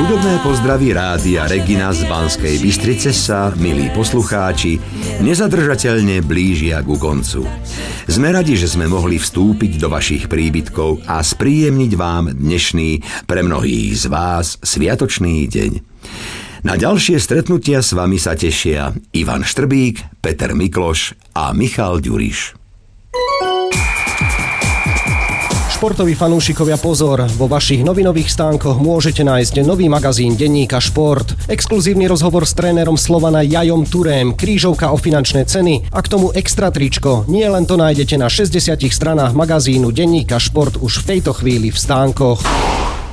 Hudobné pozdravy Rádia Regina z Banskej Bystrice sa, milí poslucháči, nezadržateľne blížia ku koncu. Sme radi, že sme mohli vstúpiť do vašich príbytkov a spríjemniť vám dnešný, pre mnohých z vás, sviatočný deň. Na ďalšie stretnutia s vami sa tešia Ivan Štrbík, Peter Mikloš a Michal Ďuriš. Športoví fanúšikovia, pozor, vo vašich novinových stánkoch môžete nájsť nový magazín denníka Šport, exkluzívny rozhovor s trénerom Slovana Jajom Turém, krížovka o finančné ceny a k tomu extra tričko. Nie len to nájdete na 60 stranách magazínu denníka Šport už v tejto chvíli v stánkoch.